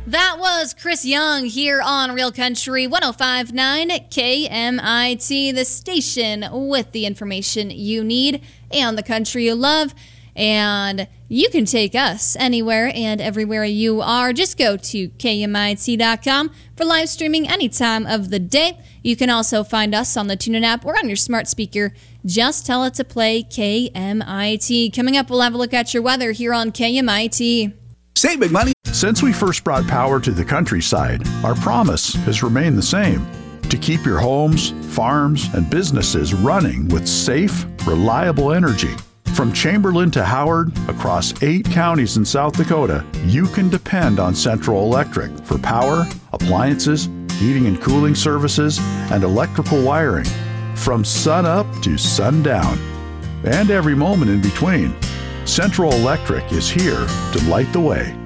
That was Chris Young here on Real Country 105.9 KMIT, the station with the information you need and the country you love. And you can take us anywhere and everywhere you are. Just go to KMIT.com for live streaming any time of the day. You can also find us on the TuneIn app or on your smart speaker. Just tell it to play KMIT. Coming up, we'll have a look at your weather here on KMIT. Save big money. Since we first brought power to the countryside, our promise has remained the same: to keep your homes, farms, and businesses running with safe, reliable energy. From Chamberlain to Howard, across 8 counties in South Dakota, you can depend on Central Electric for power, appliances, heating and cooling services, and electrical wiring. From sun up to sundown, and every moment in between, Central Electric is here to light the way.